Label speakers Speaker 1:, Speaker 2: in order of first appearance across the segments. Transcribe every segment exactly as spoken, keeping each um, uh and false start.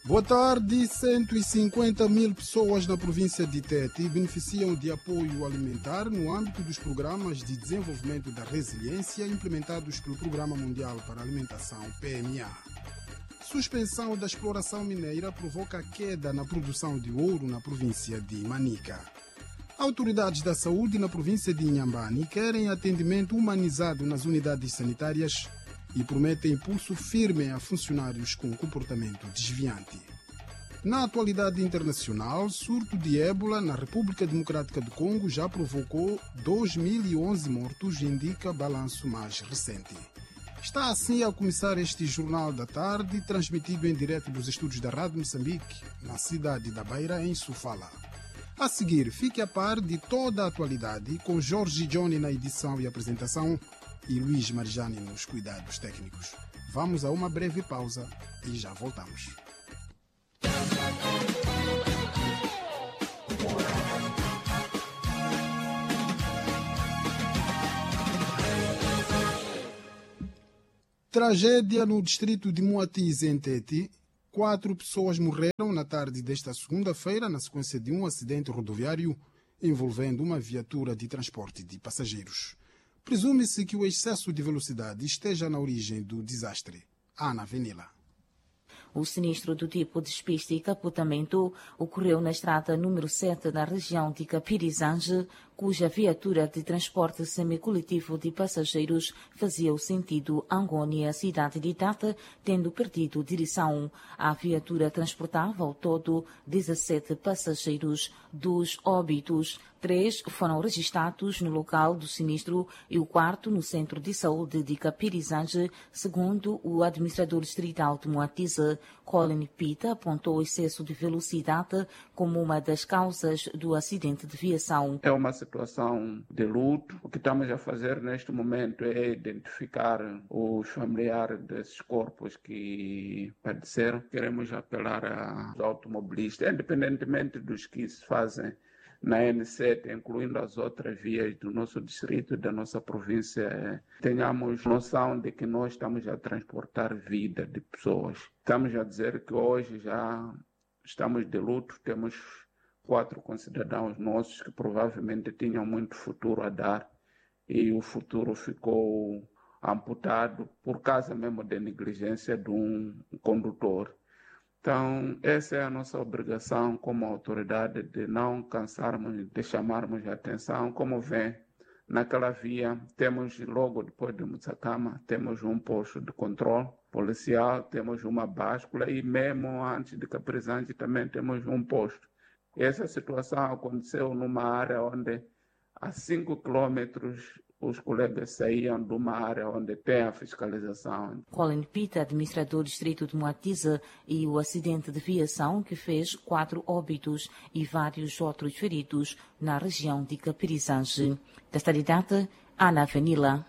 Speaker 1: Boa tarde. cento e cinquenta mil pessoas na província de Tete beneficiam de apoio alimentar no âmbito dos programas de desenvolvimento da resiliência implementados pelo Programa Mundial para a Alimentação, P M A. Suspensão da exploração mineira provoca queda na produção de ouro na província de Manica. Autoridades da saúde na província de Inhambane querem atendimento humanizado nas unidades sanitárias e prometem impulso firme a funcionários com comportamento desviante. Na atualidade internacional, surto de ébola na República Democrática do Congo já provocou dois mil e onze mortos, indica balanço mais recente. Está assim a começar este Jornal da Tarde, transmitido em direto dos estúdios da Rádio Moçambique, na cidade da Beira, em Sofala. A seguir, fique a par de toda a atualidade, com Jorge Johnny na edição e apresentação e Luís Marjani nos cuidados técnicos. Vamos a uma breve pausa e já voltamos. Tragédia no distrito de Moatize, em Tete. Quatro pessoas morreram na tarde desta segunda-feira na sequência de um acidente rodoviário envolvendo uma viatura de transporte de passageiros. Presume-se que o excesso de velocidade esteja na origem do desastre. Ana Venila.
Speaker 2: O sinistro do tipo despiste e capotamento ocorreu na estrada número sete na região de Capirizange, cuja viatura de transporte semicoletivo de passageiros fazia o sentido Angônia, cidade de Tete, tendo perdido direção. A viatura transportava ao todo dezessete passageiros. Dos óbitos, três foram registrados no local do sinistro e o quarto no Centro de Saúde de Capirizange, segundo o administrador distrital de Moatize. Colin Pita apontou o excesso de velocidade como uma das causas do acidente de viação.
Speaker 3: É uma situação de luto. O que estamos a fazer neste momento é identificar os familiares desses corpos que padeceram. Queremos apelar aos automobilistas, independentemente dos que se fazem na N sete, incluindo as outras vias do nosso distrito e da nossa província, tenhamos noção de que nós estamos a transportar vida de pessoas. Estamos a dizer que hoje já estamos de luto, temos quatro concidadãos nossos que provavelmente tinham muito futuro a dar e o futuro ficou amputado por causa mesmo da negligência de um condutor. Então, essa é a nossa obrigação como autoridade, de não cansarmos de chamarmos a atenção. Como vem, naquela via, temos logo depois de Moçacama, temos um posto de controle policial, temos uma báscula e mesmo antes de Capirizange também temos um posto. Essa situação aconteceu numa área onde a cinco quilômetros os colegas saíam de uma área onde tem a fiscalização.
Speaker 2: Colin Pita, administrador do distrito de Moatize, e o acidente de viação que fez quatro óbitos e vários outros feridos na região de Capirizange. Desta data, Ana Venila.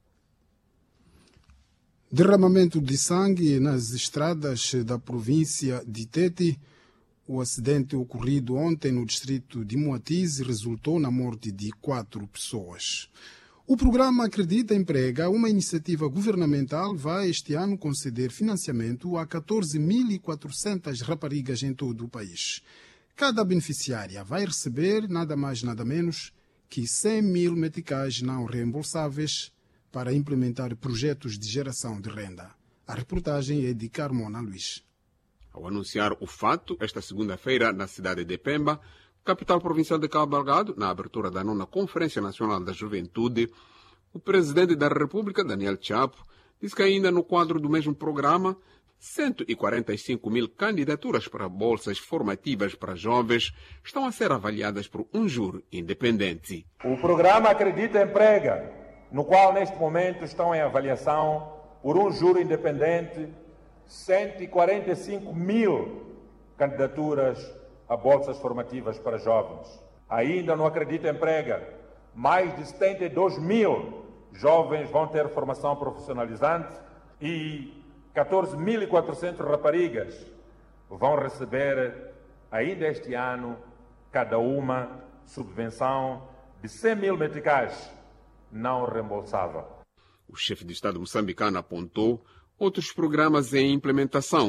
Speaker 1: Derramamento de sangue nas estradas da província de Tete. O acidente ocorrido ontem no distrito de Moatize resultou na morte de quatro pessoas. O programa Acredita Emprega, uma iniciativa governamental, vai este ano conceder financiamento a catorze mil e quatrocentas raparigas em todo o país. Cada beneficiária vai receber nada mais nada menos que cem mil meticais não reembolsáveis para implementar projetos de geração de renda. A reportagem é de Carmona Luís.
Speaker 4: Ao anunciar o fato, esta segunda-feira, na cidade de Pemba, capital provincial de Cabo Delgado, na abertura da nona Conferência Nacional da Juventude, o presidente da República, Daniel Chapo, disse que ainda no quadro do mesmo programa, cento e quarenta e cinco mil candidaturas para bolsas formativas para jovens estão a ser avaliadas por um júri independente.
Speaker 5: O programa Acredita Emprega, no qual neste momento estão em avaliação por um júri independente cento e quarenta e cinco mil candidaturas a bolsas formativas para jovens. Ainda no Acredita Emprega, mais de setenta e dois mil jovens vão ter formação profissionalizante e catorze mil e quatrocentas raparigas vão receber, ainda este ano, cada uma subvenção de cem mil meticais não reembolsável.
Speaker 4: O chefe de Estado moçambicano apontou outros programas em implementação,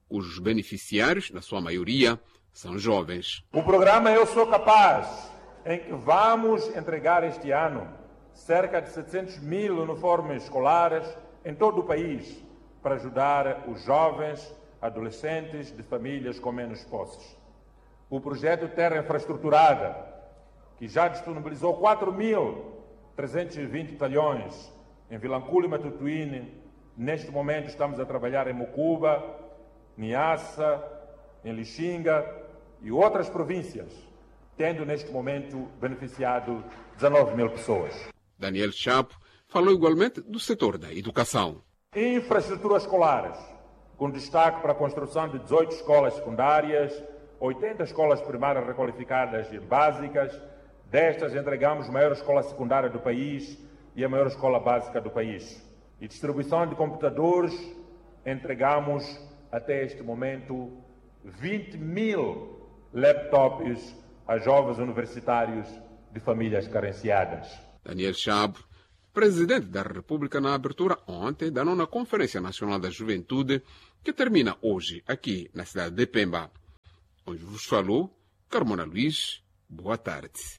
Speaker 4: cujos beneficiários, na sua maioria, são jovens.
Speaker 5: O programa Eu Sou Capaz, em que vamos entregar este ano cerca de setecentos mil uniformes escolares em todo o país para ajudar os jovens, adolescentes de famílias com menos posses. O projeto Terra Infraestruturada, que já disponibilizou quatro mil trezentos e vinte talhões em Vilanculo e Matutuíne. Neste momento estamos a trabalhar em Mocuba, Niassa, em Lixinga e outras províncias, tendo neste momento beneficiado dezenove mil pessoas.
Speaker 4: Daniel Chapo falou igualmente do setor da educação.
Speaker 5: Infraestruturas escolares, com destaque para a construção de dezoito escolas secundárias, oitenta escolas primárias requalificadas e básicas. Destas entregamos a maior escola secundária do país e a maior escola básica do país. E distribuição de computadores, entregamos até este momento vinte mil laptops a jovens universitários de famílias carenciadas.
Speaker 4: Daniel Chapo, presidente da República, na abertura ontem da nona Conferência Nacional da Juventude, que termina hoje aqui na cidade de Pemba. Onde vos falou Carmona Luiz. Boa tarde.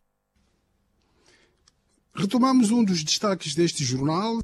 Speaker 1: Retomamos um dos destaques deste jornal.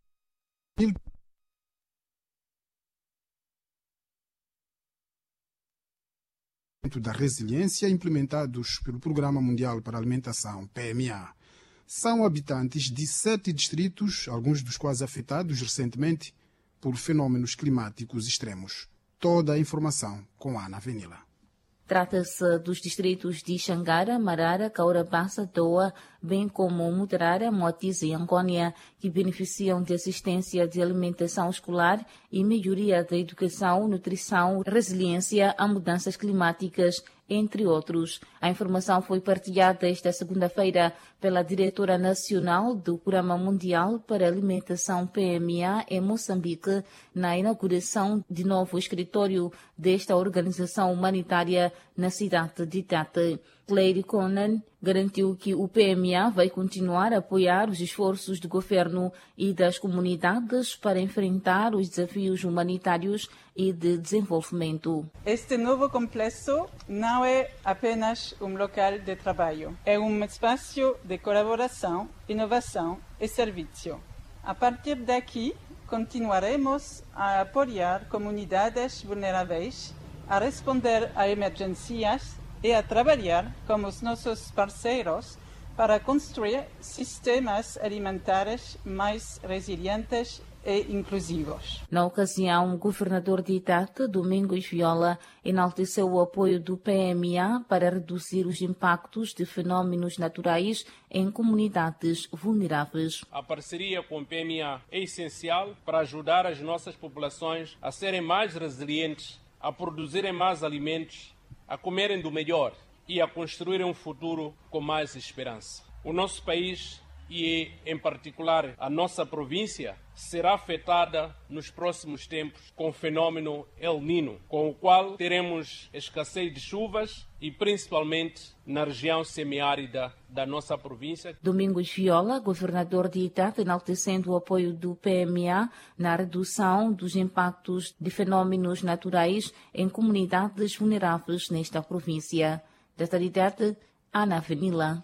Speaker 1: Da resiliência implementados pelo Programa Mundial para a Alimentação, P M A. São habitantes de sete distritos, alguns dos quais afetados recentemente por fenômenos climáticos extremos. Toda a informação com Ana Venila.
Speaker 2: Trata-se dos distritos de Xangara, Marara, Caurabassa, Toa, bem como Mutarara, Moatize e Angônia, que beneficiam de assistência de alimentação escolar e melhoria da educação, nutrição, resiliência a mudanças climáticas, entre outros. A informação foi partilhada esta segunda-feira pela diretora nacional do Programa Mundial para a Alimentação P M A em Moçambique, na inauguração de novo escritório desta organização humanitária na cidade de Tete. Claire Conan garantiu que o P M A vai continuar a apoiar os esforços do governo e das comunidades para enfrentar os desafios humanitários e de desenvolvimento.
Speaker 6: Este novo complexo não é apenas um local de trabalho, é um espaço de colaboração, inovação e serviço. A partir daqui, continuaremos a apoiar comunidades vulneráveis, a responder a emergências e a trabalhar com os nossos parceiros para construir sistemas alimentares mais resilientes e inclusivos.
Speaker 2: Na ocasião, o governador de Tete, Domingos Viola, enalteceu o apoio do P M A para reduzir os impactos de fenômenos naturais em comunidades vulneráveis.
Speaker 7: A parceria com o P M A é essencial para ajudar as nossas populações a serem mais resilientes, a produzirem mais alimentos, a comerem do melhor e a construírem um futuro com mais esperança. O nosso país, e em particular a nossa província, será afetada nos próximos tempos com o fenômeno El Niño, com o qual teremos escassez de chuvas e principalmente na região semiárida da nossa província.
Speaker 2: Domingos Viola, governador de Itata, enaltecendo o apoio do P M A na redução dos impactos de fenômenos naturais em comunidades vulneráveis nesta província. Da Itata, Ana Venila.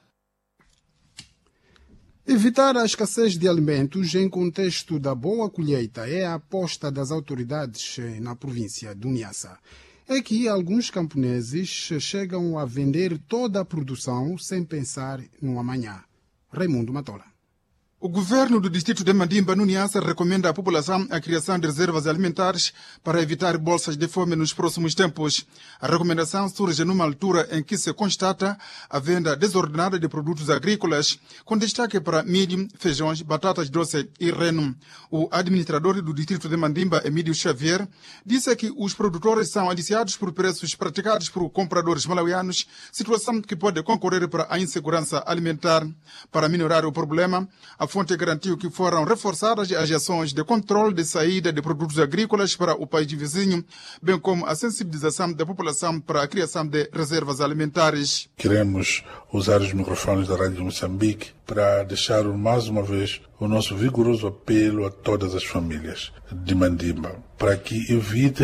Speaker 1: Evitar a escassez de alimentos em contexto da boa colheita é a aposta das autoridades na província do Niassa. É que alguns camponeses chegam a vender toda a produção sem pensar no amanhã. Raimundo Matola.
Speaker 8: O governo do distrito de Mandimba, no Niassa, recomenda à população a criação de reservas alimentares para evitar bolsas de fome nos próximos tempos. A recomendação surge numa altura em que se constata a venda desordenada de produtos agrícolas, com destaque para milho, feijões, batatas doces e reno. O administrador do distrito de Mandimba, Emílio Xavier, disse que os produtores são aliciados por preços praticados por compradores malauianos, situação que pode concorrer para a insegurança alimentar. Para minorar o problema, a fonte garantiu que foram reforçadas as ações de controle de saída de produtos agrícolas para o país vizinho, bem como a sensibilização da população para a criação de reservas alimentares.
Speaker 9: Queremos usar os microfones da Rádio Moçambique para deixar mais uma vez o nosso vigoroso apelo a todas as famílias de Mandimba, para que evitem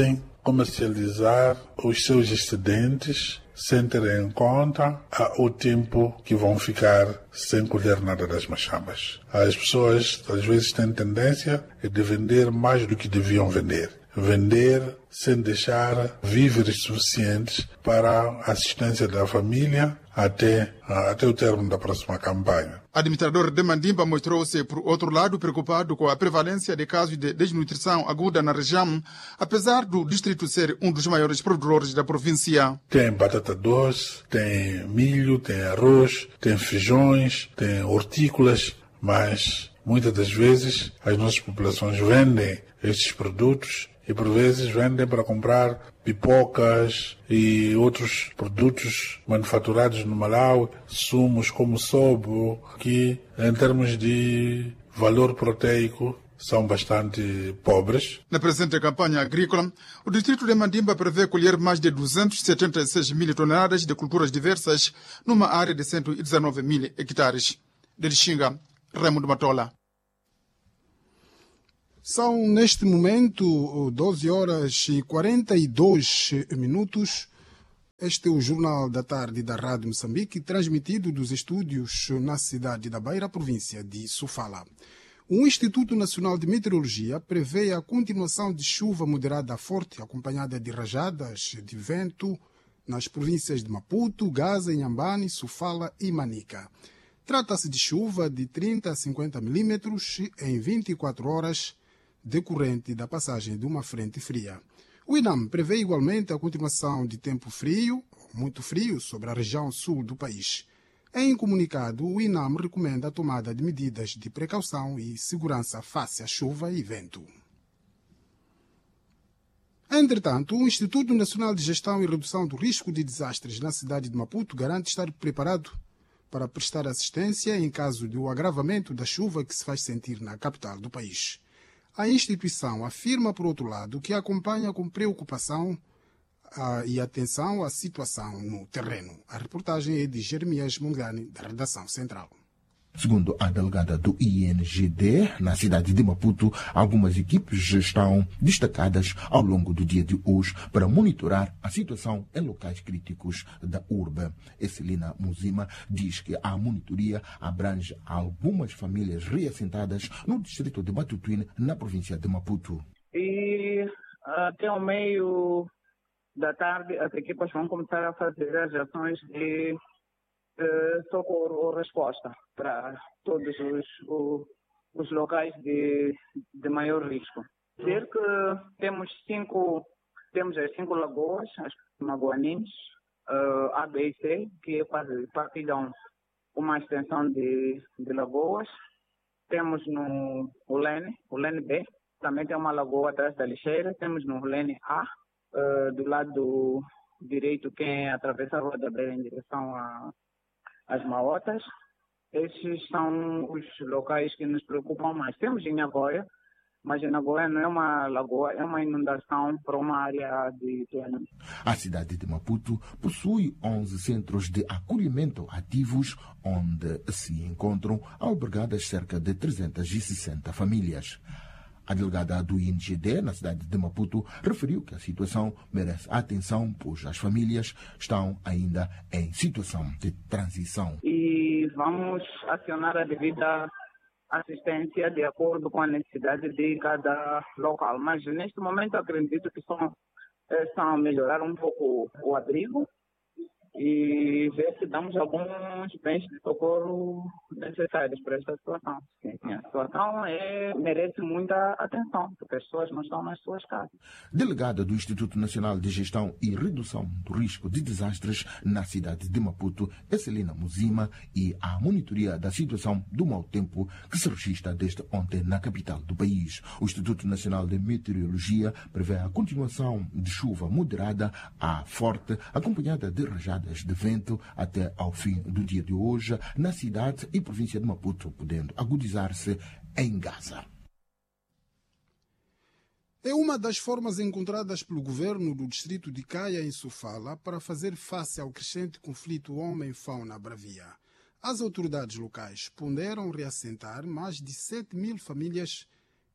Speaker 9: comercializar os seus excedentes sem ter em conta o tempo que vão ficar sem colher nada das machambas. As pessoas às vezes têm tendência de vender mais do que deviam vender. Vender sem deixar víveres suficientes para a assistência da família até, até o termo da próxima campanha.
Speaker 8: O administrador de Mandimba mostrou-se, por outro lado, preocupado com a prevalência de casos de desnutrição aguda na região, apesar do distrito ser um dos maiores produtores da província.
Speaker 9: Tem batata doce, tem milho, tem arroz, tem feijões, tem hortícolas, mas muitas das vezes as nossas populações vendem estes produtos e por vezes vendem para comprar pipocas e outros produtos manufaturados no Malawi, sumos como sobo, que em termos de valor proteico são bastante pobres.
Speaker 8: Na presente campanha agrícola, o distrito de Mandimba prevê colher mais de duzentas e setenta e seis mil toneladas de culturas diversas numa área de cento e dezenove mil hectares. De Lixinga, Raimundo Matola.
Speaker 1: São, neste momento, doze horas e quarenta e dois minutos. Este é o Jornal da Tarde da Rádio Moçambique, transmitido dos estúdios na cidade da Beira, província de Sofala. O Instituto Nacional de Meteorologia prevê a continuação de chuva moderada a forte, acompanhada de rajadas de vento nas províncias de Maputo, Gaza, Inhambane, Sofala e Manica. Trata-se de chuva de trinta a cinquenta milímetros em vinte e quatro horas, decorrente da passagem de uma frente fria. O INAM prevê igualmente a continuação de tempo frio, muito frio, sobre a região sul do país. Em comunicado, o INAM recomenda a tomada de medidas de precaução e segurança face à chuva e vento. Entretanto, o Instituto Nacional de Gestão e Redução do Risco de Desastres na cidade de Maputo garante estar preparado para prestar assistência em caso do agravamento da chuva que se faz sentir na capital do país. A instituição afirma, por outro lado, que acompanha com preocupação a, e atenção a situação no terreno. A reportagem é de Jeremias Mungani, da redação central.
Speaker 10: Segundo a delegada do I N G D, na cidade de Maputo, algumas equipes estão destacadas ao longo do dia de hoje para monitorar a situação em locais críticos da urbe. Esselina Muzima diz que a monitoria abrange algumas famílias reassentadas no distrito de Matutuine, na província de Maputo.
Speaker 11: E até o meio da tarde, as equipas vão começar a fazer as ações de socorro ou resposta para todos os, os, os locais de, de maior risco. Dizer que temos cinco, temos as cinco lagoas, as Maguanines, uh, A, B e C, que partilham uma extensão de, de lagoas. Temos no Ulene, Ulene B, também tem uma lagoa atrás da lixeira. Temos no Ulene A, uh, do lado direito, quem atravessa a Rua da Beira em direção a as Maotas. Esses são os locais que nos preocupam mais. Temos em Nagoya, mas em Nagoya não é uma lagoa, é uma inundação para uma área de terreno.
Speaker 10: A cidade de Maputo possui onze centros de acolhimento ativos, onde se encontram albergadas cerca de trezentas e sessenta famílias. A delegada do I N G D, na cidade de Maputo, referiu que a situação merece atenção, pois as famílias estão ainda em situação de transição.
Speaker 11: E vamos acionar a devida assistência de acordo com a necessidade de cada local. Mas neste momento acredito que são, são a melhorar um pouco o abrigo e ver se damos alguns bens de socorro necessários para esta situação. Sim, a situação é, merece muita atenção, porque as pessoas não estão nas suas casas.
Speaker 10: Delegada do Instituto Nacional de Gestão e Redução do Risco de Desastres na cidade de Maputo, Esselina Muzima, e a monitoria da situação do mau tempo que se registra desde ontem na capital do país. O Instituto Nacional de Meteorologia prevê a continuação de chuva moderada a forte, acompanhada de rajadas de vento até ao fim do dia de hoje na cidade e província de Maputo, podendo agudizar-se em Gaza.
Speaker 1: É uma das formas encontradas pelo governo do distrito de Caia, em Sofala, para fazer face ao crescente conflito homem-fauna-bravia. As autoridades locais ponderam reassentar mais de sete mil famílias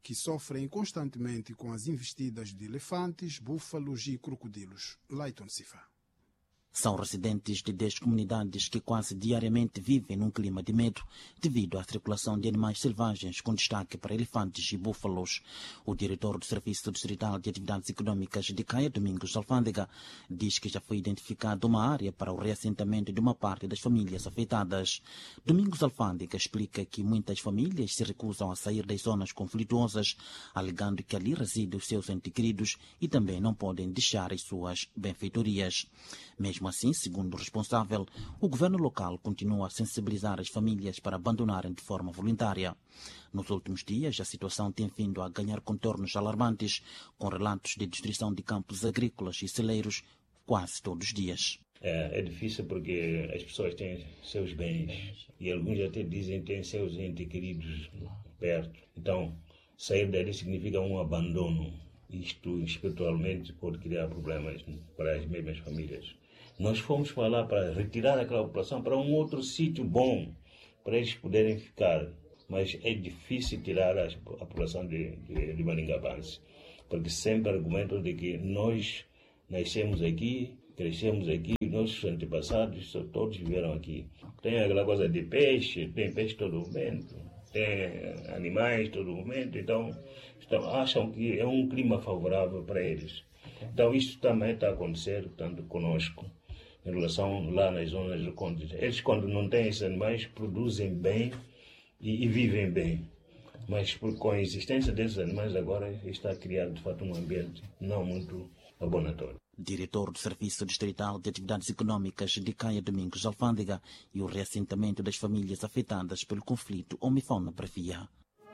Speaker 1: que sofrem constantemente com as investidas de elefantes, búfalos e crocodilos. Leighton Sifa.
Speaker 12: São residentes de dez comunidades que quase diariamente vivem num clima de medo devido à circulação de animais selvagens, com destaque para elefantes e búfalos. O diretor do Serviço Distrital de Atividades Econômicas de Caia, Domingos Alfândega, diz que já foi identificada uma área para o reassentamento de uma parte das famílias afetadas. Domingos Alfândega explica que muitas famílias se recusam a sair das zonas conflituosas, alegando que ali residem os seus entes queridos e também não podem deixar as suas benfeitorias. Mesmo assim, segundo o responsável, o governo local continua a sensibilizar as famílias para abandonarem de forma voluntária. Nos últimos dias, a situação tem vindo a ganhar contornos alarmantes, com relatos de destruição de campos agrícolas e celeiros quase todos os dias.
Speaker 13: É, é difícil porque as pessoas têm seus bens e alguns até dizem que têm seus entes queridos perto. Então, sair dali significa um abandono. Isto, espiritualmente, pode criar problemas para as mesmas famílias. Nós fomos para lá para retirar aquela população para um outro sítio bom, para eles poderem ficar. Mas é difícil tirar a, a população de, de, de Maringapanse, porque sempre argumentam de que nós nascemos aqui, crescemos aqui, nossos antepassados todos viveram aqui. Tem aquela coisa de peixe, tem peixe todo momento, tem animais todo momento, então, então acham que é um clima favorável para eles. Então isso também está a acontecer, tanto conosco, em relação lá nas zonas do conde. Eles, quando não têm esses animais, produzem bem e, e vivem bem. Mas por, com a existência desses animais agora está criado, de fato, um ambiente não muito abonatório.
Speaker 12: Diretor do Serviço Distrital de Atividades Econômicas de Caia, Domingos Alfândega, e o reassentamento das famílias afetadas pelo conflito Omifona-Bravia.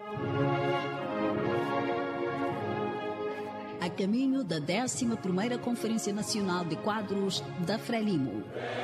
Speaker 14: A caminho da décima primeira Conferência Nacional de Quadros da Frelimo.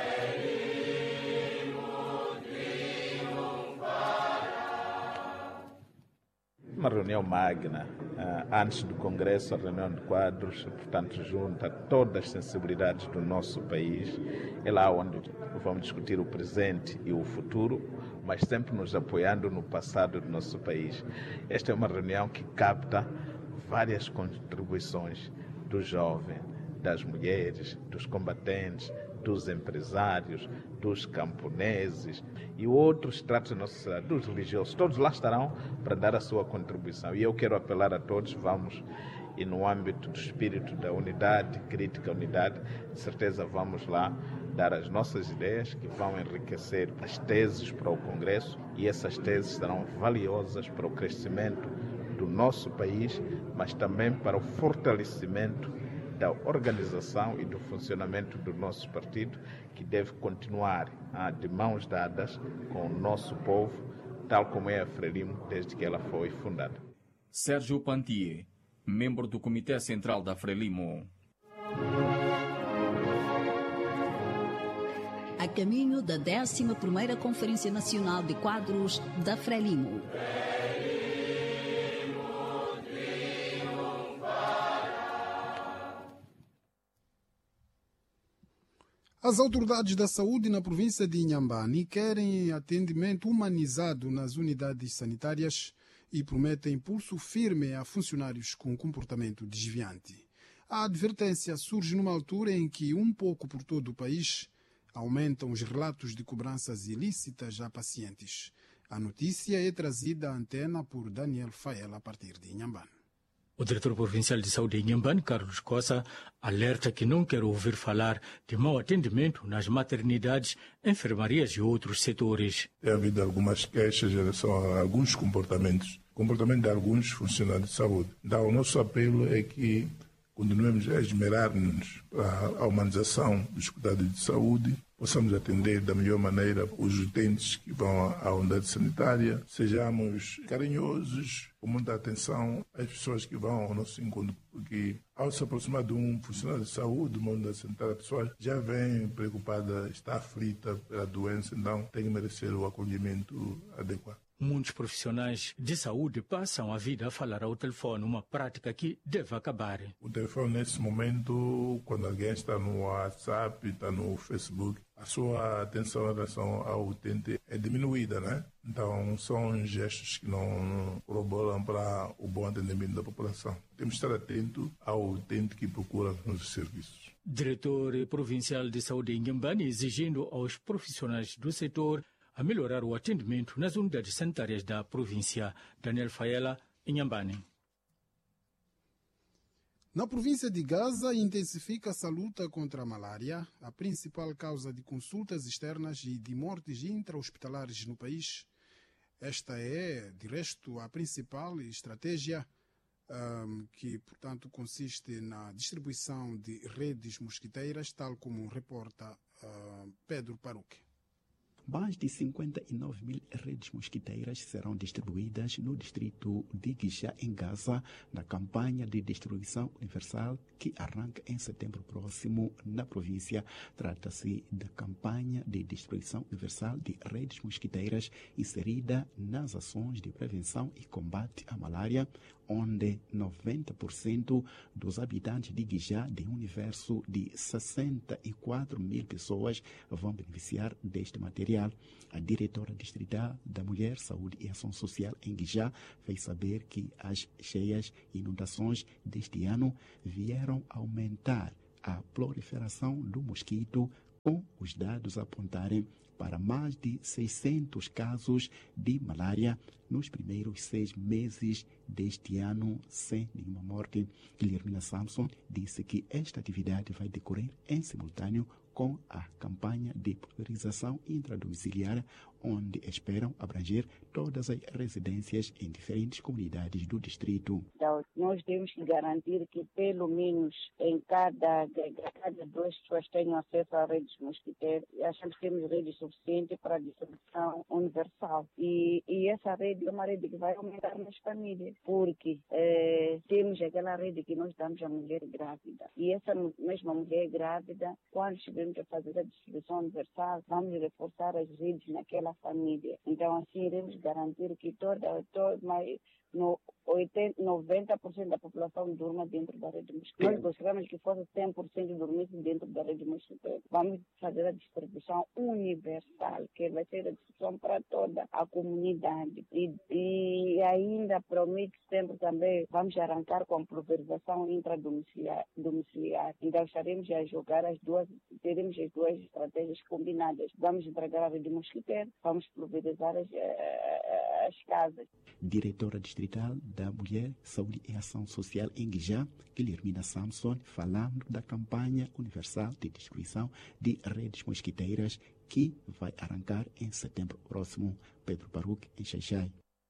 Speaker 15: Uma reunião magna, antes do Congresso, a reunião de quadros, portanto, junta todas as sensibilidades do nosso país. É lá onde vamos discutir o presente e o futuro, mas sempre nos apoiando no passado do nosso país. Esta é uma reunião que capta várias contribuições do jovem, das mulheres, dos combatentes, dos empresários, dos camponeses e outros estratos da nossa sociedade, dos religiosos. Todos lá estarão para dar a sua contribuição. E eu quero apelar a todos, vamos, e no âmbito do espírito da unidade, crítica à unidade, de certeza vamos lá dar as nossas ideias que vão enriquecer as teses para o Congresso, e essas teses serão valiosas para o crescimento do nosso país, mas também para o fortalecimento da organização e do funcionamento do nosso partido, que deve continuar ah, de mãos dadas com o nosso povo, tal como é a Frelimo desde que ela foi fundada.
Speaker 16: Sérgio Pantier, membro do Comitê Central da Frelimo.
Speaker 14: A caminho da décima primeira Conferência Nacional de Quadros da Frelimo.
Speaker 1: As autoridades da saúde na província de Inhambane querem atendimento humanizado nas unidades sanitárias e prometem pulso firme a funcionários com comportamento desviante. A advertência surge numa altura em que, um pouco por todo o país, aumentam os relatos de cobranças ilícitas a pacientes. A notícia é trazida à antena por Daniel Faela a partir de Inhambane.
Speaker 17: O diretor provincial de saúde de Inhambane, Carlos Costa, alerta que não quer ouvir falar de mau atendimento nas maternidades, enfermarias e outros setores.
Speaker 9: Tem havido algumas queixas em relação a alguns comportamentos, comportamento de alguns funcionários de saúde. Então, o nosso apelo é que continuemos a esmerar-nos para a humanização dos cuidados de saúde, possamos atender da melhor maneira os utentes que vão à unidade sanitária, sejamos carinhosos, com muita atenção às pessoas que vão ao nosso encontro, porque ao se aproximar de um funcionário de saúde, uma unidade sanitária, a pessoa já vem preocupada, está aflita pela doença, então tem que merecer o acolhimento adequado.
Speaker 17: Muitos profissionais de saúde passam a vida a falar ao telefone, uma prática que deve acabar.
Speaker 9: O telefone, nesse momento, quando alguém está no WhatsApp, está no Facebook, a sua atenção em relação ao utente é diminuída, né? Então, são gestos que não colaboram para o bom atendimento da população. Temos que estar atento ao utente que procura nos serviços.
Speaker 17: Diretor Provincial de Saúde em Inhambane exigindo aos profissionais do setor a melhorar o atendimento nas unidades sanitárias da província. Daniel Faela, Inhambane.
Speaker 1: Na província de Gaza, intensifica-se a luta contra a malária, a principal causa de consultas externas e de mortes intra-hospitalares no país. Esta é, de resto, a principal estratégia um, que, portanto, consiste na distribuição de redes mosquiteiras, tal como reporta uh, Pedro Paruque.
Speaker 18: Mais de cinquenta e nove mil redes mosquiteiras serão distribuídas no distrito de Guixá, em Gaza, na campanha de distribuição universal que arranca em setembro próximo na província. Trata-se da campanha de distribuição universal de redes mosquiteiras inserida nas ações de prevenção e combate à malária, onde noventa por cento dos habitantes de Guixá, de um universo de sessenta e quatro mil pessoas, vão beneficiar deste material. A diretora distrital da Mulher, Saúde e Ação Social em Guixá fez saber que as cheias e inundações deste ano vieram aumentar a proliferação do mosquito, com os dados a apontarem para mais de seiscentos casos de malária nos primeiros seis meses deste ano, sem nenhuma morte. Guilhermina Samson disse que esta atividade vai decorrer em simultâneo com a campanha de pulverização intradomiciliar, onde esperam abranger todas as residências em diferentes comunidades do distrito.
Speaker 19: Então, nós temos que garantir que pelo menos em cada, cada duas pessoas tenham acesso a redes mosquiteiras. Achamos que temos redes suficientes para a distribuição universal. E, e essa rede é uma rede que vai aumentar nas famílias, porque eh, temos aquela rede que nós damos à mulher grávida. E essa mesma mulher grávida, quando estivermos a fazer a distribuição universal, vamos reforçar as redes naquela família. Então, assim, iremos garantir que toda, toda mais, no oitenta, noventa por cento da população durma dentro da rede mosquiteira. Nós gostaríamos que fosse cem por cento dormisse dentro da rede mosquiteira. Vamos fazer a distribuição universal, que vai ser a distribuição para toda a comunidade. E, e ainda promete sempre também, vamos arrancar com a pulverização intradomiciliar. Domiciliar. Então, estaremos a jogar as duas, teremos as duas estratégias combinadas. Vamos entregar a rede mosquiteira, vamos pulverizar as, as casas.
Speaker 18: Diretora distrital da Mulher, Saúde e Ação Social em Guixá, Guilhermina Samson, falando da campanha universal de distribuição de redes mosquiteiras que vai arrancar em setembro próximo. Pedro Paruque, em Xaixai.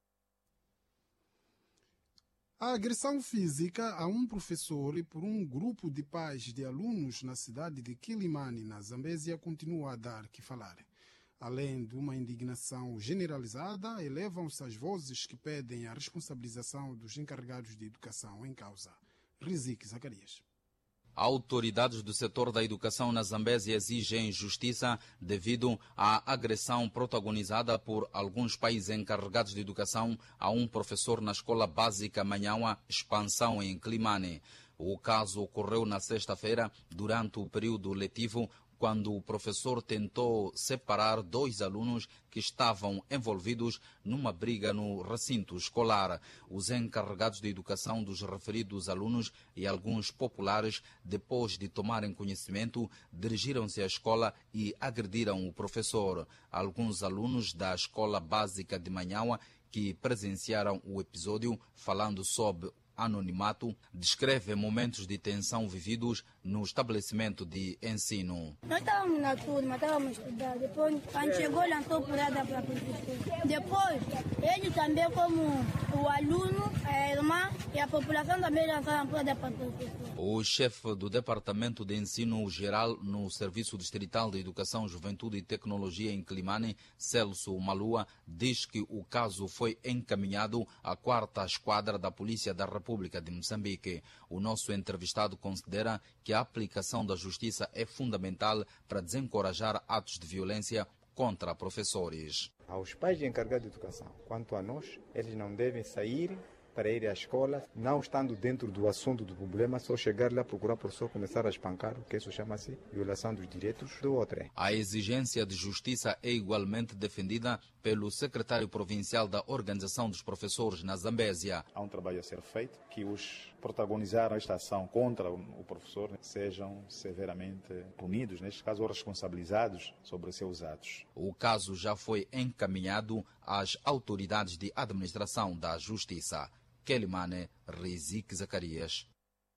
Speaker 1: A agressão física a um professor e por um grupo de pais de alunos na cidade de Quilimane, na Zambésia, continua a dar que falar. Além de uma indignação generalizada, elevam-se as vozes que pedem a responsabilização dos encarregados de educação em causa. Rizik Zacarias.
Speaker 20: Autoridades do setor da educação na Zambésia exigem justiça devido à agressão protagonizada por alguns pais encarregados de educação a um professor na escola básica Manhaua, Expansão, em Quilimane. O caso ocorreu na sexta-feira, durante o período letivo, quando o professor tentou separar dois alunos que estavam envolvidos numa briga no recinto escolar. Os encarregados de educação dos referidos alunos e alguns populares, depois de tomarem conhecimento, dirigiram-se à escola e agrediram o professor. Alguns alunos da escola básica de Manhaua, que presenciaram o episódio, falando sobre anonimato, descreve momentos de tensão vividos no estabelecimento de ensino.
Speaker 21: Nós estávamos na turma, estávamos estudando. Depois, quando chegou, lançou porrada para a professora. Depois, ele também, como o aluno, a irmã e a população também lançaram porrada para a professora.
Speaker 20: O chefe do Departamento de Ensino Geral no Serviço Distrital de Educação, Juventude e Tecnologia em Quilimane, Celso Malua, diz que o caso foi encaminhado à quarta esquadra da Polícia da República de Moçambique. O nosso entrevistado considera que a aplicação da justiça é fundamental para desencorajar atos de violência contra professores.
Speaker 3: Aos pais encarregados de educação, quanto a nós, eles não devem sair para ir à escola, não estando dentro do assunto do problema, só chegar lá, procurar o professor, começar a espancar, que isso chama-se violação dos direitos do outro.
Speaker 20: A exigência de justiça é igualmente defendida pelo secretário provincial da Organização dos Professores na Zambésia.
Speaker 22: Há um trabalho a ser feito, que os protagonizaram esta ação contra o professor sejam severamente punidos, neste caso, ou responsabilizados sobre os seus atos.
Speaker 20: O caso já foi encaminhado às autoridades de administração da Justiça. Kelimane Rizik Zacarias.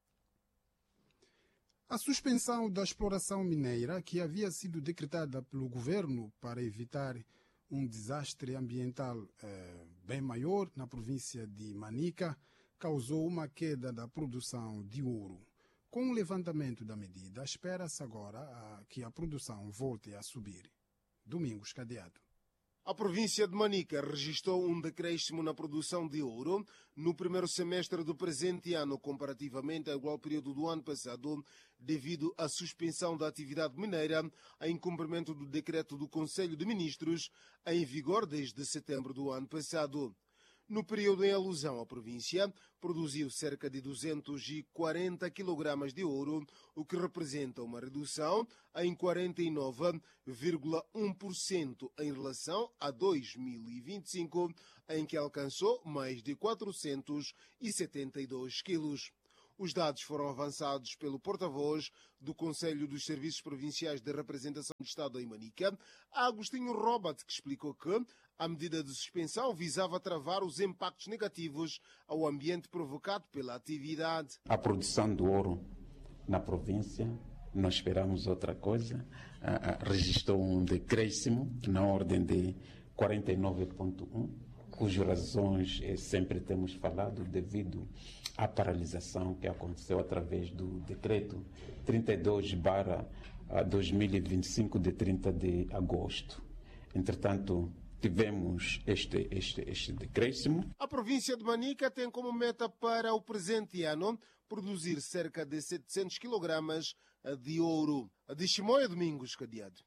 Speaker 1: A suspensão da exploração mineira, que havia sido decretada pelo governo para evitar um desastre ambiental eh, bem maior na província de Manica, causou uma queda da produção de ouro. Com o levantamento da medida, espera-se agora a, que a produção volte a subir. Domingos Cadeado.
Speaker 23: A província de Manica registrou um decréscimo na produção de ouro no primeiro semestre do presente ano, comparativamente ao igual período do ano passado, devido à suspensão da atividade mineira em cumprimento do decreto do Conselho de Ministros, em vigor desde setembro do ano passado. No período em alusão à província, produziu cerca de duzentos e quarenta quilogramas de ouro, o que representa uma redução em quarenta e nove vírgula um por cento em relação a dois mil e vinte e cinco, em que alcançou mais de quatrocentos e setenta e dois quilos. Os dados foram avançados pelo porta-voz do Conselho dos Serviços Provinciais de Representação do Estado em Manica, Agostinho Robat, que explicou que a medida de suspensão visava travar os impactos negativos ao ambiente provocado pela atividade.
Speaker 24: A produção de ouro na província, não esperamos outra coisa, registrou um decréscimo na ordem de quarenta e nove vírgula um, cujas razões sempre temos falado devido à paralisação que aconteceu através do decreto trinta e dois barra dois mil e vinte e cinco de trinta de agosto. Entretanto, tivemos este, este, este decréscimo.
Speaker 23: A província de Manica tem como meta para o presente ano produzir cerca de setecentos quilogramas de ouro. De Chimoia, Domingos Cadeado.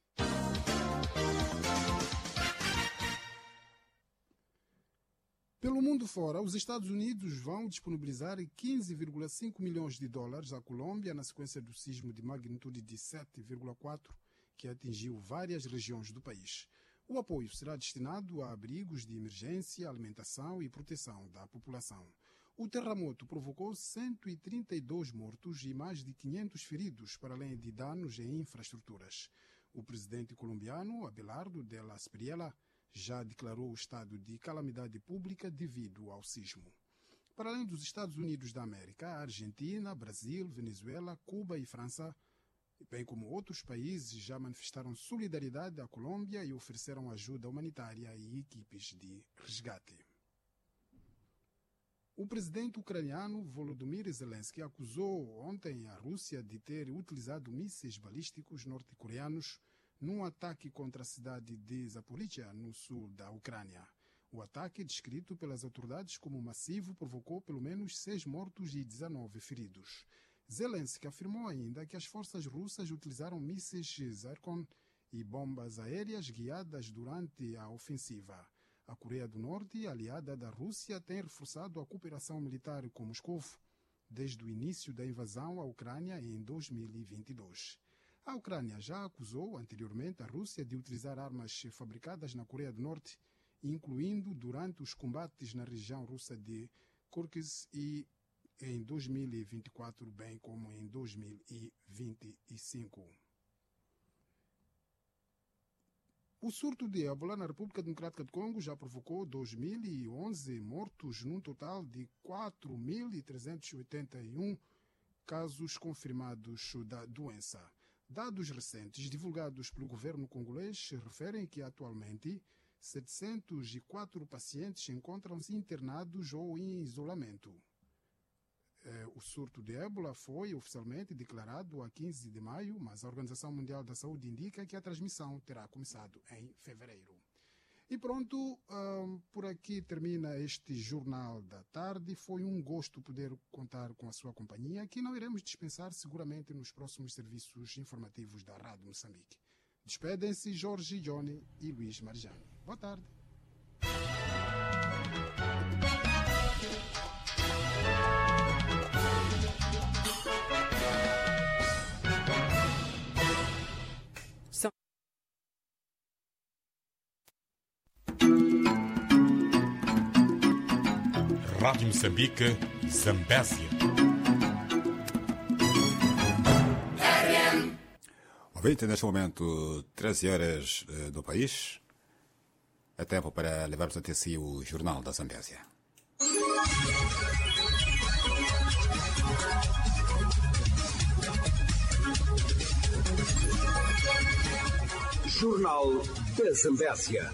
Speaker 1: Pelo mundo fora, os Estados Unidos vão disponibilizar quinze vírgula cinco milhões de dólares à Colômbia na sequência do sismo de magnitude de sete vírgula quatro que atingiu várias regiões do país. O apoio será destinado a abrigos de emergência, alimentação e proteção da população. O terremoto provocou cento e trinta e dois mortos e mais de quinhentos feridos, para além de danos em infraestruturas. O presidente colombiano, Abelardo de la Espriella, já declarou o estado de calamidade pública devido ao sismo. Para além dos Estados Unidos da América, a Argentina, Brasil, Venezuela, Cuba e França, bem como outros países, já manifestaram solidariedade à Colômbia e ofereceram ajuda humanitária e equipes de resgate. O presidente ucraniano Volodymyr Zelensky acusou ontem a Rússia de ter utilizado mísseis balísticos norte-coreanos num ataque contra a cidade de Zaporizhia, no sul da Ucrânia. O ataque, descrito pelas autoridades como massivo, provocou pelo menos seis mortos e dezenove feridos. Zelensky afirmou ainda que as forças russas utilizaram mísseis Zircon e bombas aéreas guiadas durante a ofensiva. A Coreia do Norte, aliada da Rússia, tem reforçado a cooperação militar com Moscou desde o início da invasão à Ucrânia em dois mil e vinte e dois. A Ucrânia já acusou anteriormente a Rússia de utilizar armas fabricadas na Coreia do Norte, incluindo durante os combates na região russa de Kursk e em dois mil e vinte e quatro, bem como em dois mil e vinte e cinco. O surto de ébola na República Democrática do Congo já provocou dois mil e onze mortos, num total de quatro mil trezentos e oitenta e um casos confirmados da doença. Dados recentes divulgados pelo governo congolês referem que atualmente setecentos e quatro pacientes encontram-se internados ou em isolamento. O surto de ébola foi oficialmente declarado a quinze de maio, mas a Organização Mundial da Saúde indica que a transmissão terá começado em fevereiro. E pronto, um, por aqui termina este Jornal da Tarde. Foi um gosto poder contar com a sua companhia, que não iremos dispensar seguramente nos próximos serviços informativos da Rádio Moçambique. Despedem-se Jorge Johnny e Luís Marjani. Boa tarde.
Speaker 4: Rádio Moçambique, Zambésia.
Speaker 5: Ouvinte, neste momento, treze horas uh, do país. É tempo para levarmos até si o Jornal da Zambésia.
Speaker 6: Jornal da Zambésia.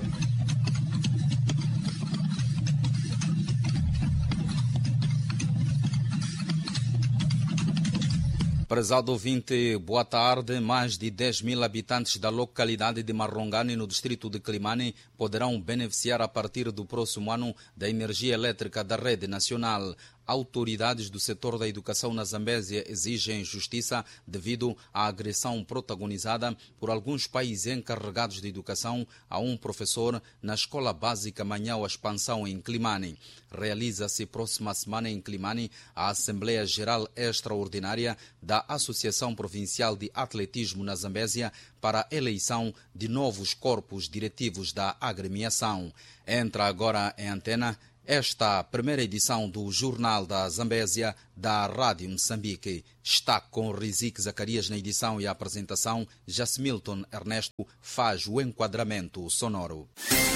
Speaker 20: Prezado ouvinte, boa tarde. Mais de dez mil habitantes da localidade de Marrongani, no distrito de Climane, poderão beneficiar a partir do próximo ano da energia elétrica da rede nacional. Autoridades do setor da educação na Zambésia exigem justiça devido à agressão protagonizada por alguns pais encarregados de educação a um professor na escola básica Manhão Expansão em Climane. Realiza-se próxima semana em Climane a Assembleia Geral Extraordinária da Associação Provincial de Atletismo na Zambésia para a eleição de novos corpos diretivos da agremiação. Entra agora em antena esta primeira edição do Jornal da Zambésia da Rádio Moçambique. Está com Rizik Zacarias na edição e a apresentação. Jasmilton Ernesto faz o enquadramento sonoro.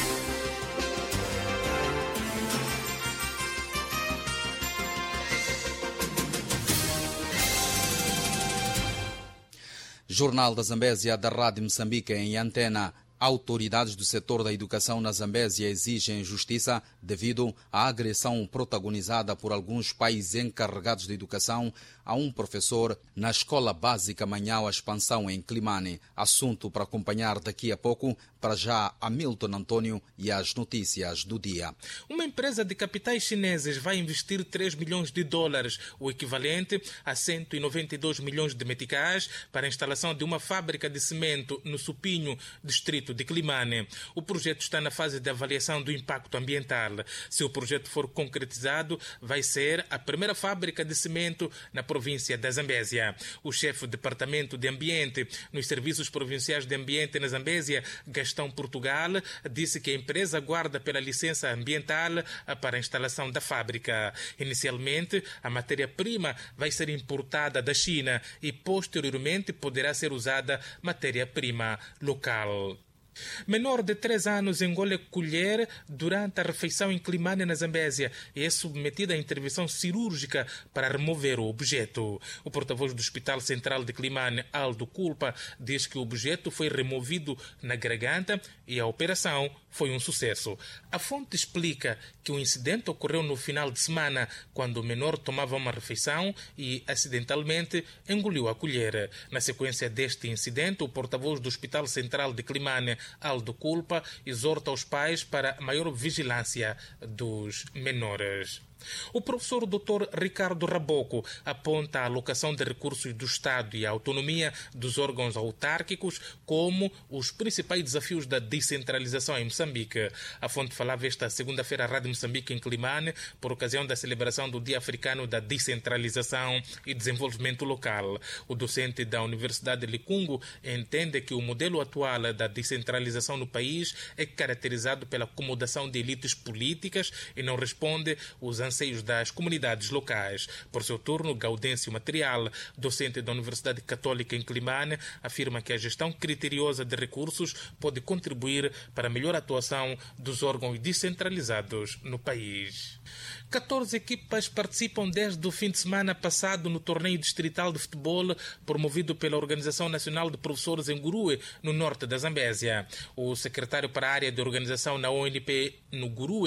Speaker 20: Jornal da Zambésia da Rádio Moçambique em antena. Autoridades do setor da educação na Zambésia exigem justiça devido à agressão protagonizada por alguns pais encarregados de educação a um professor na escola básica Manhão Expansão em Climane. Assunto para acompanhar daqui a pouco. Para já, Hamilton Antônio e as notícias do dia.
Speaker 7: Uma empresa de capitais chineses vai investir três milhões de dólares, o equivalente a cento e noventa e dois milhões de meticais, para a instalação de uma fábrica de cimento no Supinho, distrito de Climane. O projeto está na fase de avaliação do impacto ambiental. Se o projeto for concretizado, vai ser a primeira fábrica de cimento na província da Zambésia. O chefe do Departamento de Ambiente nos Serviços Provinciais de Ambiente na Zambésia, Gastão Portugal, disse que a empresa aguarda pela licença ambiental para a instalação da fábrica. Inicialmente, a matéria-prima vai ser importada da China e, posteriormente, poderá ser usada matéria-prima local. Menor de três anos engole colher durante a refeição em Climane, na Zambésia, e é submetida à intervenção cirúrgica para remover o objeto. O porta-voz do Hospital Central de Climane, Aldo Culpa, diz que o objeto foi removido na garganta e a operação foi um sucesso. A fonte explica que o incidente ocorreu no final de semana, quando o menor tomava uma refeição e, acidentalmente, engoliu a colher. Na sequência deste incidente, o porta-voz do Hospital Central de Climane, Aldo Culpa, exorta os pais para maior vigilância dos menores. O professor doutor Ricardo Raboco aponta a alocação de recursos do Estado e a autonomia dos órgãos autárquicos como os principais desafios da descentralização em Moçambique. A fonte falava esta segunda-feira à Rádio Moçambique em Climane por ocasião da celebração do Dia Africano da Descentralização e Desenvolvimento Local. O docente da Universidade de Licungo entende que o modelo atual da descentralização no país é caracterizado pela acomodação de elites políticas e não responde aos anseios das comunidades locais. Por seu turno, Gaudêncio Material, docente da Universidade Católica em Climane, afirma que a gestão criteriosa de recursos pode contribuir para a melhor atuação dos órgãos descentralizados no país. catorze equipas participam desde o fim de semana passado no torneio distrital de futebol promovido pela Organização Nacional de Professores em Gurue, no norte da Zambésia. O secretário para a área de organização na O N P no Gurue,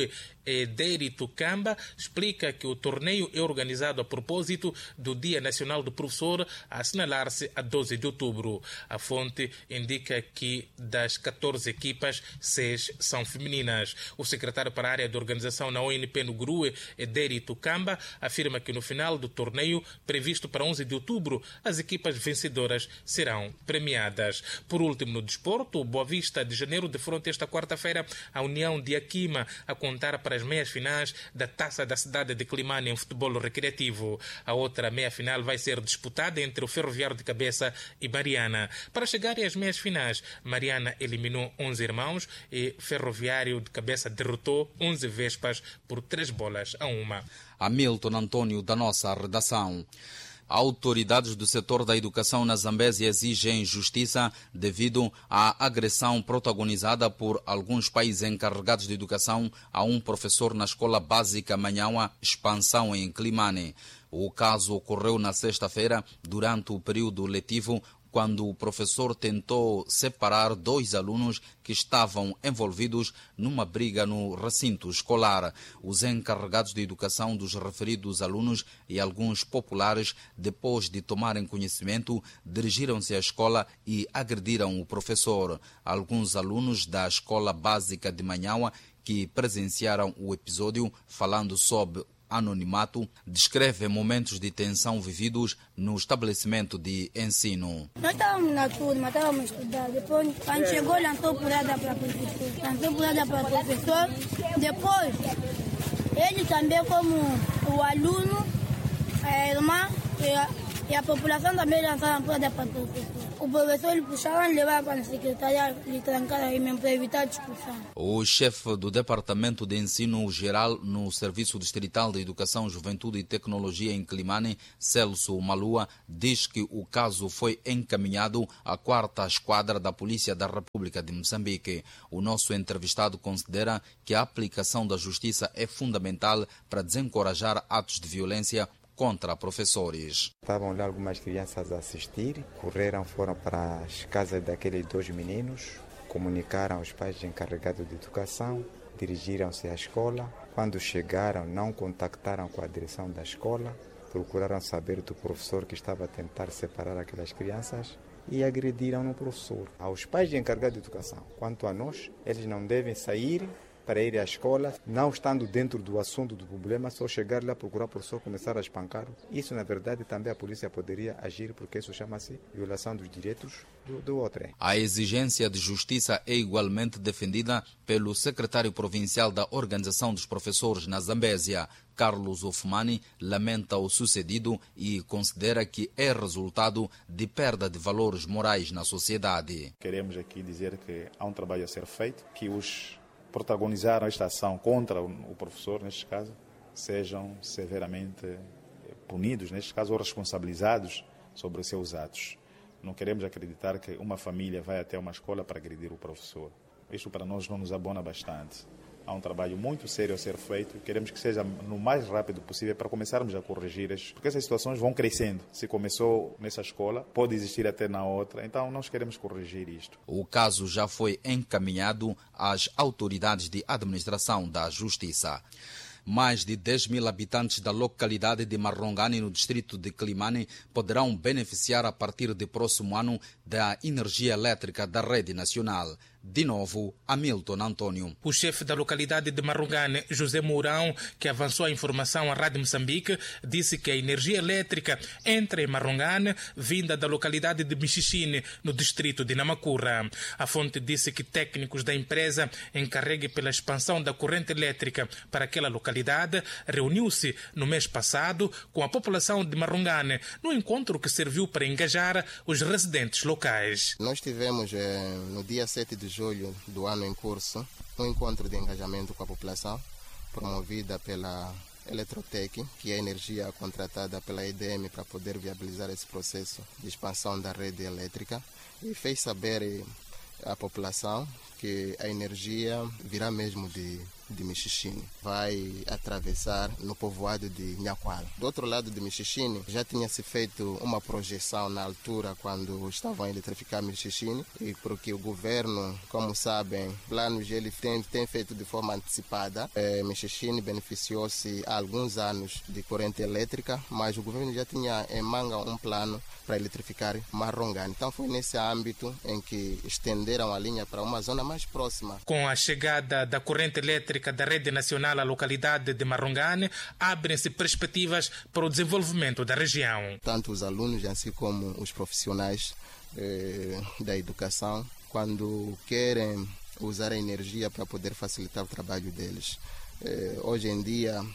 Speaker 7: Edérito Camba, explica que o torneio é organizado a propósito do Dia Nacional do Professor, a assinalar-se a doze de outubro. A fonte indica que das catorze equipas, seis são femininas. O secretário para a área de organização na O N P no Grue, Edérito Camba, afirma que no final do torneio, previsto para onze de outubro, as equipas vencedoras serão premiadas. Por último, no desporto, o Boa Vista de Janeiro defronta esta quarta-feira a União de Aquima, a contar para as meias-finais da Taça da Cidade de Climane em futebol recreativo. A outra meia-final vai ser disputada entre o Ferroviário de Cabeça e Mariana. Para chegarem às meias-finais, Mariana eliminou onze irmãos e Ferroviário de Cabeça derrotou onze Vespas por três bolas a uma.
Speaker 20: Hamilton Antônio, da nossa redação. Autoridades do setor da educação na Zambésia exigem justiça devido à agressão protagonizada por alguns pais encarregados de educação a um professor na escola básica Manhaua, Expansão, em Climane. O caso ocorreu na sexta-feira, durante o período letivo, quando o professor tentou separar dois alunos que estavam envolvidos numa briga no recinto escolar. Os encarregados de educação dos referidos alunos e alguns populares, depois de tomarem conhecimento, dirigiram-se à escola e agrediram o professor. Alguns alunos da escola básica de Manhaua, que presenciaram o episódio, falando sob anonimato, descreve momentos de tensão vividos no estabelecimento de ensino.
Speaker 21: Nós estávamos na turma, estávamos a estudar. Depois, quando chegou, lançou porrada para o professor. Lançou porrada para o professor. Depois, ele também, como o aluno, a irmã e a, e a população também lançaram porrada para o professor. O professor ele puxava e levava para a secretaria, lhe trancaram aí mesmo para evitar a discussão.
Speaker 20: O chefe do Departamento de Ensino Geral no Serviço Distrital de Educação, Juventude e Tecnologia em Climane, Celso Malua, diz que o caso foi encaminhado à quarta Esquadra da Polícia da República de Moçambique. O nosso entrevistado considera que a aplicação da justiça é fundamental para desencorajar atos de violência contra professores.
Speaker 3: Estavam lá algumas crianças a assistir, correram, foram para as casas daqueles dois meninos, comunicaram aos pais encarregados de educação, dirigiram-se à escola. Quando chegaram, não contactaram com a direção da escola, procuraram saber do professor que estava a tentar separar aquelas crianças e agrediram o professor. Aos pais encarregados de educação, quanto a nós, eles não devem sair para ir à escola, não estando dentro do assunto do problema, só chegar lá, procurar o professor, começar a espancar. Isso, na verdade, também a polícia poderia agir, porque isso chama-se violação dos direitos do, do outro.
Speaker 20: A exigência de justiça é igualmente defendida pelo secretário provincial da Organização dos Professores na Zambésia. Carlos Ofumani lamenta o sucedido e considera que é resultado de perda de valores morais na sociedade.
Speaker 22: Queremos aqui dizer que há um trabalho a ser feito, que os protagonizaram esta ação contra o professor, neste caso, sejam severamente punidos, neste caso, ou responsabilizados sobre os seus atos. Não queremos acreditar que uma família vai até uma escola para agredir o professor. Isto para nós não nos abona bastante. Há um trabalho muito sério a ser feito. Queremos que seja no mais rápido possível para começarmos a corrigir isso, porque essas situações vão crescendo. Se começou nessa escola, pode existir até na outra. Então, nós queremos corrigir isto.
Speaker 20: O caso já foi encaminhado às autoridades de administração da Justiça. Mais de dez mil habitantes da localidade de Marrongane, no distrito de Climane, poderão beneficiar a partir do próximo ano da energia elétrica da rede nacional. De novo, Hamilton Antônio.
Speaker 7: O chefe da localidade de Marrongane, José Mourão, que avançou a informação à Rádio Moçambique, disse que a energia elétrica entra em Marrongane, vinda da localidade de Mixichine, no distrito de Namacurra. A fonte disse que técnicos da empresa encarregue pela expansão da corrente elétrica para aquela localidade reuniu-se no mês passado com a população de Marrongane, no encontro que serviu para engajar os residentes locais.
Speaker 2: Nós tivemos eh, no dia sete de julho do ano em curso um encontro de engajamento com a população promovida pela Eletrotec, que é a energia contratada pela E D M para poder viabilizar esse processo de expansão da rede elétrica, e fez saber à população que a energia virá mesmo de de Michichine. Vai atravessar no povoado de Nhaquara. Do outro lado de Michichine, já tinha se feito uma projeção na altura quando estavam a eletrificar Michichine, e porque o governo, como sabem, planos ele tem, tem feito de forma antecipada. É, Michichine beneficiou-se há alguns anos de corrente elétrica, mas o governo já tinha em manga um plano para eletrificar Marrongane. Então foi nesse âmbito em que estenderam a linha para uma zona mais próxima.
Speaker 7: Com a chegada da corrente elétrica da rede nacional à localidade de Marrongane, abrem-se perspectivas para o desenvolvimento da região.
Speaker 2: Tanto os alunos, assim como os profissionais eh, da educação, quando querem usar a energia para poder facilitar o trabalho deles. Eh, hoje em dia,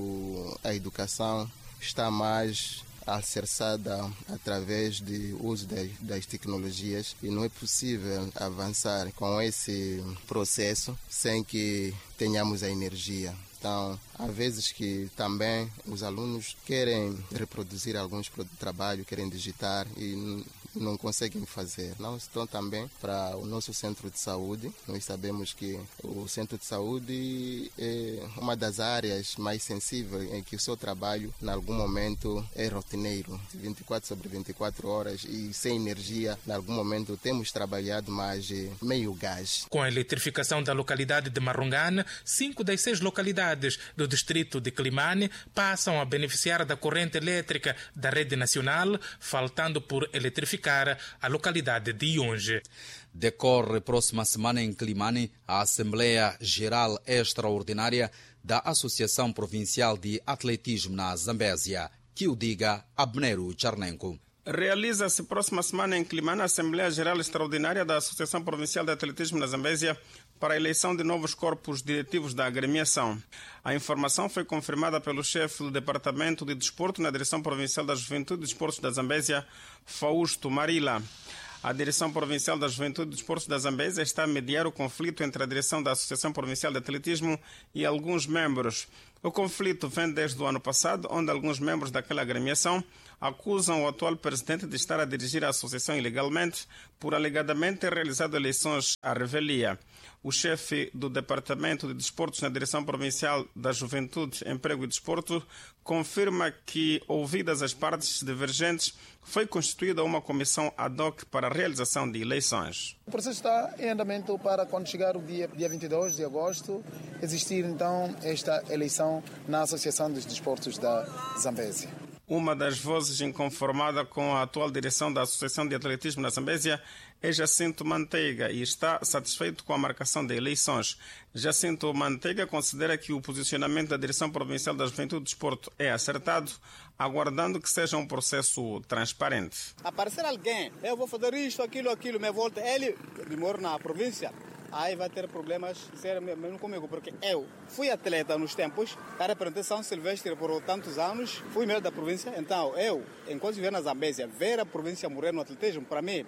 Speaker 2: o, a educação está mais alicerçada através do uso das, das tecnologias, e não é possível avançar com esse processo sem que tenhamos a energia. Então, há vezes que também os alunos querem reproduzir alguns trabalhos, querem digitar e não conseguem fazer. Não estão também para o nosso centro de saúde. Nós sabemos que o centro de saúde é uma das áreas mais sensíveis em que o seu trabalho, em algum momento, é rotineiro. vinte e quatro sobre vinte e quatro horas e sem energia, em algum momento temos trabalhado mais meio gás.
Speaker 7: Com a eletrificação da localidade de Marrongane, cinco das seis localidades do distrito de Climane passam a beneficiar da corrente elétrica da rede nacional, faltando por eletrificar a localidade de Yonge.
Speaker 20: Decorre próxima semana em Climane a Assembleia Geral Extraordinária da Associação Provincial de Atletismo na Zambésia. Que o diga Abneru Charnenko.
Speaker 8: Realiza-se próxima semana em Climane a Assembleia Geral Extraordinária da Associação Provincial de Atletismo na Zambésia para a eleição de novos corpos diretivos da agremiação. A informação foi confirmada pelo chefe do Departamento de Desporto na Direção Provincial da Juventude e Desportos da Zambésia, Fausto Marila. A Direção Provincial da Juventude e Desportos da Zambésia está a mediar o conflito entre a direção da Associação Provincial de Atletismo e alguns membros. O conflito vem desde o ano passado, onde alguns membros daquela agremiação acusam o atual presidente de estar a dirigir a associação ilegalmente por alegadamente ter realizado eleições à revelia. O chefe do Departamento de Desportos na Direção Provincial da Juventude, Emprego e Desporto confirma que, ouvidas as partes divergentes, foi constituída uma comissão ad hoc para a realização de eleições.
Speaker 10: O processo está em andamento para, quando chegar o dia, dia vinte e dois de agosto, existir então esta eleição na Associação dos Desportos da Zambésia.
Speaker 8: Uma das vozes inconformada com a atual direção da Associação de Atletismo na Zambésia é Jacinto Manteiga e está satisfeito com a marcação de eleições. Jacinto Manteiga considera que o posicionamento da Direção Provincial da Juventude e Desporto é acertado, aguardando que seja um processo transparente.
Speaker 10: Aparecer alguém, eu vou fazer isto, aquilo, aquilo, me volta, ele mora na província. Aí vai ter problemas sérios mesmo comigo, porque eu fui atleta nos tempos, para representar São Silvestre por tantos anos, fui melhor da província, então eu, enquanto viver na Zambésia, ver a província morrer no atletismo, para mim,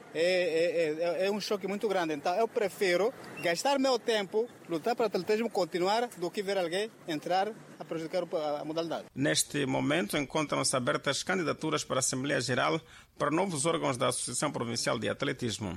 Speaker 10: é, é, é um choque muito grande. Então eu prefiro gastar meu tempo, lutar para o atletismo, continuar, do que ver alguém entrar a prejudicar a modalidade.
Speaker 8: Neste momento, encontram-se abertas candidaturas para a Assembleia Geral para novos órgãos da Associação Provincial de Atletismo.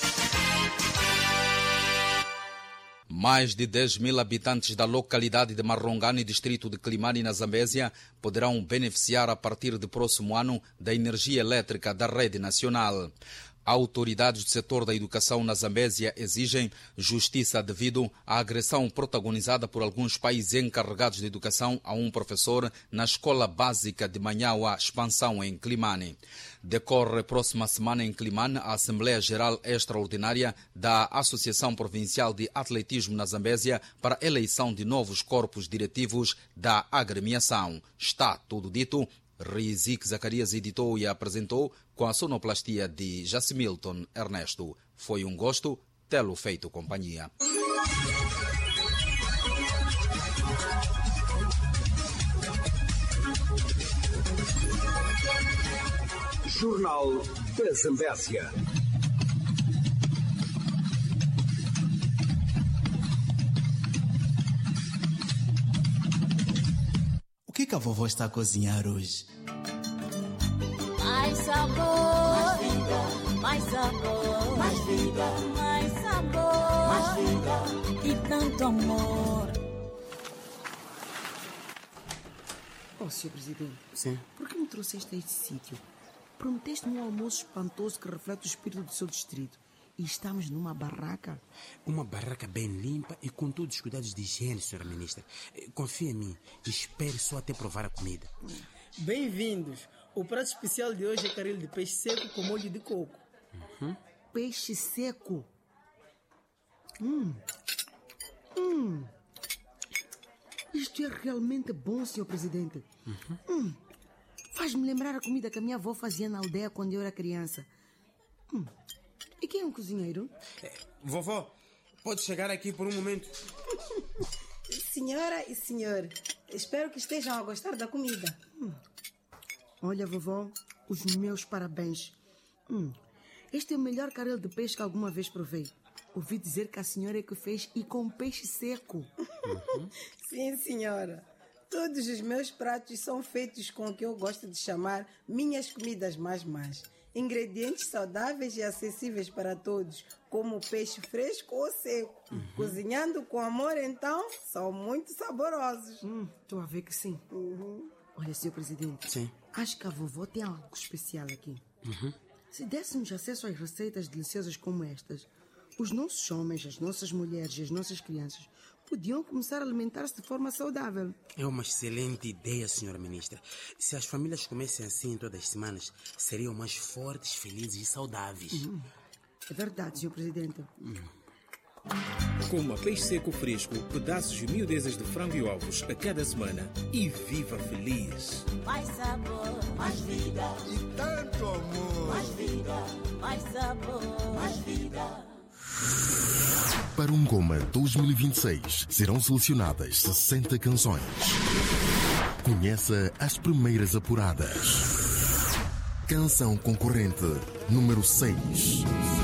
Speaker 20: Mais de dez mil habitantes da localidade de Marrongane, distrito de Climane, na Zambésia, poderão beneficiar a partir do próximo ano da energia elétrica da rede nacional. Autoridades do setor da educação na Zambésia exigem justiça devido à agressão protagonizada por alguns pais encarregados de educação a um professor na escola básica de Manhaua, Expansão, em Climane. Decorre próxima semana em Climane a Assembleia Geral Extraordinária da Associação Provincial de Atletismo na Zambésia para a eleição de novos corpos diretivos da agremiação. Está tudo dito. Rizik Zacarias editou e apresentou com a sonoplastia de Jacimilton Ernesto. Foi um gosto tê-lo feito companhia.
Speaker 6: Jornal da Zambésia.
Speaker 11: O que, que a vovó está a cozinhar hoje?
Speaker 13: Mais sabor, mais vida, mais sabor, mais vida, mais sabor, mais vida e tanto amor.
Speaker 12: Oh, senhor Presidente.
Speaker 14: Sim.
Speaker 12: Por que me trouxeste a este sítio? Prometeste-me um almoço espantoso que reflete o espírito do seu distrito. E estamos numa barraca.
Speaker 14: Uma barraca bem limpa e com todos os cuidados de higiene, senhora Ministra. Confia em mim. Espere só até provar a comida.
Speaker 15: Bem-vindos. O prato especial de hoje é caril de peixe seco com molho de coco.
Speaker 14: Uhum.
Speaker 12: Peixe seco? Hum. Hum. Isto é realmente bom, senhor Presidente.
Speaker 14: Uhum.
Speaker 12: Hum. Faz-me lembrar a comida que a minha avó fazia na aldeia quando eu era criança. Hum. E quem é um cozinheiro?
Speaker 14: É, vovó, pode chegar aqui por um momento?
Speaker 15: Senhora e senhor, espero que estejam a gostar da comida.
Speaker 12: Hum. Olha, vovó, os meus parabéns. Hum. Este é o melhor caril de peixe que alguma vez provei. Ouvi dizer que a senhora é que fez e com peixe seco.
Speaker 14: Uhum.
Speaker 15: Sim, senhora. Todos os meus pratos são feitos com o que eu gosto de chamar minhas comidas mais mais. Ingredientes saudáveis e acessíveis para todos, como peixe fresco ou seco. Uhum. Cozinhando com amor, então, são muito saborosos.
Speaker 12: Estou hum, a ver que sim.
Speaker 15: Uhum.
Speaker 12: Olha, senhor Presidente.
Speaker 14: Sim.
Speaker 12: Acho que a vovó tem algo especial aqui.
Speaker 14: Uhum.
Speaker 12: Se dessemos acesso às receitas deliciosas como estas, os nossos homens, as nossas mulheres e as nossas crianças podiam começar a alimentar-se de forma saudável.
Speaker 14: É uma excelente ideia, senhora Ministra. Se as famílias comessem assim todas as semanas, seriam mais fortes, felizes e saudáveis.
Speaker 12: Uhum. É verdade, senhor Presidente.
Speaker 14: Uhum.
Speaker 16: Coma peixe seco fresco, pedaços e miudezas de frango e ovos a cada semana e viva feliz.
Speaker 13: Mais sabor, mais vida.
Speaker 6: E tanto amor.
Speaker 13: Mais vida, mais sabor, mais vida.
Speaker 25: Para um Goma dois mil e vinte e seis serão selecionadas sessenta canções. Conheça as primeiras apuradas. Canção concorrente número seis.